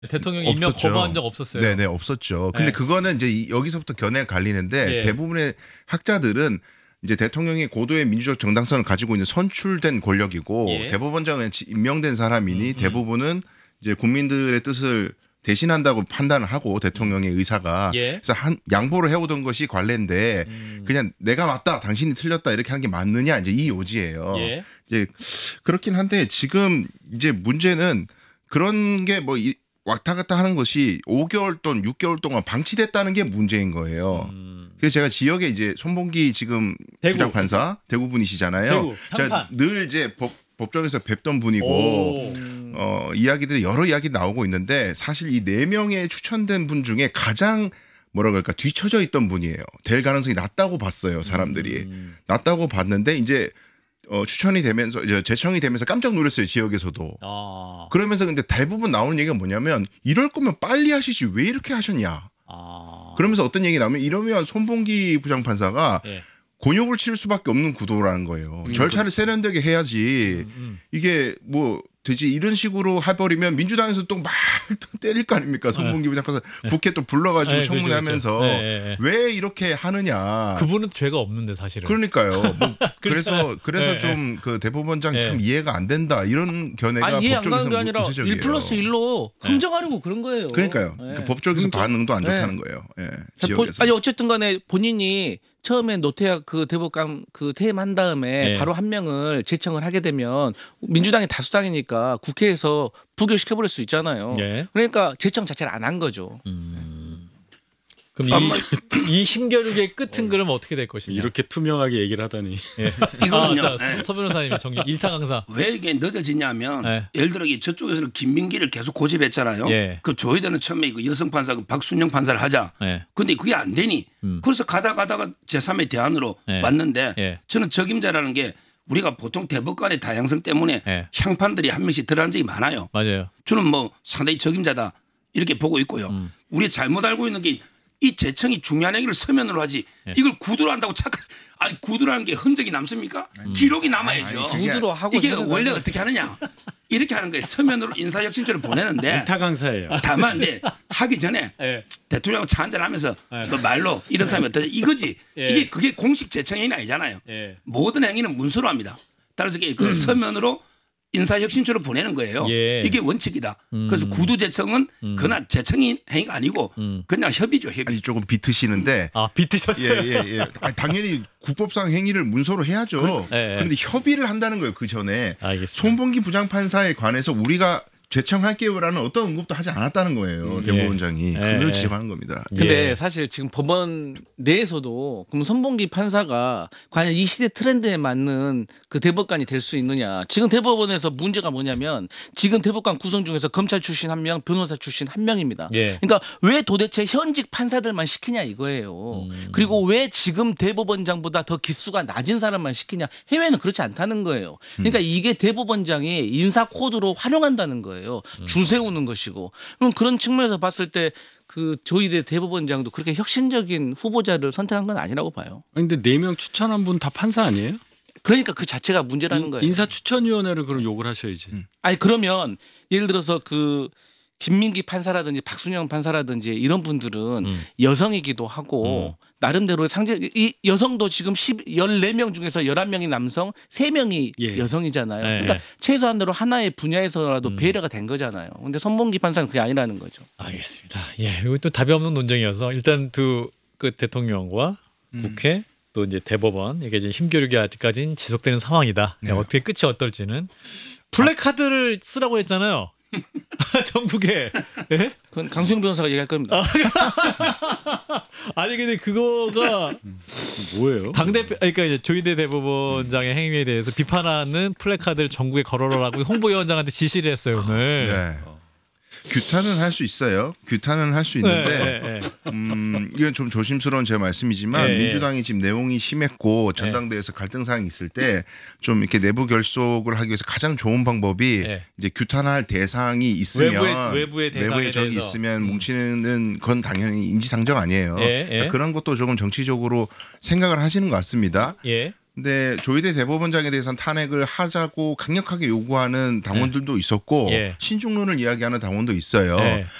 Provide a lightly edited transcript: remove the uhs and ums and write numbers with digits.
대통령이 임명 없었죠. 거부한 적 없었어요. 네네 없었죠. 근데 네. 그거는 이제 여기서부터 견해가 갈리는데 예. 대부분의 학자들은 이제 대통령이 고도의 민주적 정당성을 가지고 있는 선출된 권력이고 예. 대법원장은 임명된 사람이니 대부분은 이제 국민들의 뜻을 대신한다고 판단을 하고 대통령의 의사가 예. 그래서 양보를 해오던 것이 관례인데 그냥 내가 맞다 당신이 틀렸다 이렇게 하는 게 맞느냐 이제 이 요지예요. 예. 이제 그렇긴 한데 지금 이제 문제는 그런 게 뭐 왔다 갔다 하는 것이 5개월 또는 6개월 동안 방치됐다는 게 문제인 거예요. 그래서 제가 지역에 이제 손봉기 지금 대구. 부장판사 대구 분이시잖아요. 대구, 제가 향판. 늘 이제 법정에서 뵙던 분이고 오. 이야기들이 여러 이야기 나오고 있는데 사실 이 4명의 추천된 분 중에 가장 뭐라 그럴까 뒤처져 있던 분이에요. 될 가능성이 낮다고 봤어요. 사람들이. 낮다고 봤는데 이제 추천이 되면서 이제 재청이 되면서 깜짝 놀랐어요. 지역에서도. 아. 그러면서 근데 대부분 나오는 얘기가 뭐냐면 이럴 거면 빨리 하시지 왜 이렇게 하셨냐. 아. 그러면서 어떤 얘기 나오면 이러면 손봉기 부장판사가 예. 곤욕을 치를 수밖에 없는 구도라는 거예요. 절차를 세련되게 해야지 이게 뭐 되지 이런 식으로 해버리면 민주당에서 또 막 때릴 거 아닙니까? 손봉기 부장판사 국회 또 불러가지고 네, 청문회하면서 그렇죠. 네. 왜 이렇게 하느냐. 그분은 죄가 없는데 사실은. 그러니까요. 뭐 그래서 네, 좀 그 대법원장 네. 참 이해가 안 된다 이런 견해가 아니 이해 안 가는 게 법적에서 아니라 우세적이에요. 1+1로 흥정하려고 그런 거예요. 그러니까요. 예. 그 법적에서 반응도 안 좋다는 거예요. 예, 지역에서. 아니 어쨌든 간에 본인이 처음에 노태학 그 대법관 그 퇴임한 다음에 네. 바로 한 명을 제청을 하게 되면 민주당이 다수당이니까 국회에서 부결시켜버릴 수 있잖아요. 예. 그러니까 제청 자체를 안 한 거죠. 그럼 이 힘겨루기의 끝은 그럼 어떻게 될 것이냐? 이렇게 투명하게 얘기를 하다니. 예. 이거는요. 서 변호사님 정리 일타 강사. 왜 이게 늦어지냐면 네. 예를 들어 저쪽에서는 김민기를 계속 고집했잖아요. 예. 그 조희대는 처음에 그 여성 판사 그 박순영 판사를 하자. 예. 근데 그게 안 되니. 그래서 가다가 제3의 대안으로 예. 왔는데 예. 저는 적임자라는 게 우리가 보통 대법관의 다양성 때문에 예. 향판들이 한 명씩 들어간 적이 많아요. 맞아요. 저는 뭐 상당히 적임자다 이렇게 보고 있고요. 우리 잘못 알고 있는 게 이 재청이 중요한 얘기를 서면으로 하지 이걸 구두로 한다고 아니 구두로 하는 게 흔적이 남습니까? 기록이 남아야죠. 아니, 구두로 하고 이게 해야 원래 되는데. 어떻게 하느냐 이렇게 하는 거예요. 서면으로 인사혁신처를 보내는데 타 강사예요. 다만 이제 하기 전에 예. 대통령하고 차 한잔 하면서 뭐 말로 이런 사람이 어떠냐 이거지. 예. 이게 그게 공식 재청행위 아니잖아요. 예. 모든 행위는 문서로 합니다. 따라서 이게 그 서면으로 인사혁신처로 보내는 거예요. 예. 이게 원칙이다. 그래서 구두재청은 그나 재청이 행위가 아니고 그냥 협의죠. 협의. 아니 조금 비트시는데 아 비트셨어요. 예. 아니, 당연히 국법상 행위를 문서로 해야죠. 예. 그런데 협의를 한다는 거예요. 그 전에 알겠습니다. 손봉기 부장판사에 관해서 우리가 제청할게요라는 어떤 언급도 하지 않았다는 거예요. 대법원장이 그걸 예. 지적하는 겁니다. 근데 예. 사실 지금 법원 내에서도 그럼 손봉기 판사가 과연 이 시대 트렌드에 맞는 그 대법관이 될 수 있느냐. 지금 대법원에서 문제가 뭐냐면 지금 대법관 구성 중에서 검찰 출신 1명, 변호사 출신 1명입니다. 예. 그러니까 왜 도대체 현직 판사들만 시키냐 이거예요. 그리고 왜 지금 대법원장보다 더 기수가 낮은 사람만 시키냐. 해외는 그렇지 않다는 거예요. 그러니까 이게 대법원장이 인사 코드로 활용한다는 거예요. 줄 세우는 것이고. 그럼 그런 측면에서 봤을 때 그 조희대 대법원장도 그렇게 혁신적인 후보자를 선택한 건 아니라고 봐요. 아니, 근데 4명 추천한 분 다 판사 아니에요? 그러니까 그 자체가 문제라는 거예요. 인사추천위원회를 그럼 욕을 하셔야지. 아니 그러면 예를 들어서 그 김민기 판사라든지 박순영 판사라든지 이런 분들은 여성이기도 하고 나름대로 이 여성도 지금 14명 중에서 11명이 남성, 3명이 예. 여성이잖아요. 예. 그러니까 최소한으로 하나의 분야에서라도 배려가 된 거잖아요. 근데 손봉기 판사는 그게 아니라는 거죠. 알겠습니다. 예, 이거 또 답이 없는 논쟁이어서 일단 그 대통령과 국회 또 이제 대법원 이게 지금 힘겨루기 아직까지는 지속되는 상황이다. 네. 어떻게 끝이 어떨지는 플래카드를 쓰라고 했잖아요. 전국에. 예? 그건 강수영 변호사가 얘기할 겁니다. 아니 근데 그거가 뭐예요? 당대표 그러니까 이제 조희대 대법원장의 행위에 대해서 비판하는 플래카드를 전국에 걸어라라고 홍보위원장한테 지시를 했어요 오늘. 네. 규탄은 할 수 있어요. 규탄은 할 수 있는데 이건 좀 조심스러운 제 말씀이지만 예, 예. 민주당이 지금 내용이 심했고 전당대회에서 갈등 사항이 있을 때 좀 이렇게 내부 결속을 하기 위해서 가장 좋은 방법이 예. 이제 규탄할 대상이 있으면 외부의 대상에 적이 대해서. 있으면 뭉치는 건 당연히 인지상정 아니에요. 예, 예. 그러니까 그런 것도 조금 정치적으로 생각을 하시는 것 같습니다. 예. 근데 조희대 대법원장에 대해서는 탄핵을 하자고 강력하게 요구하는 당원들도 있었고 예. 신중론을 이야기하는 당원도 있어요. 예.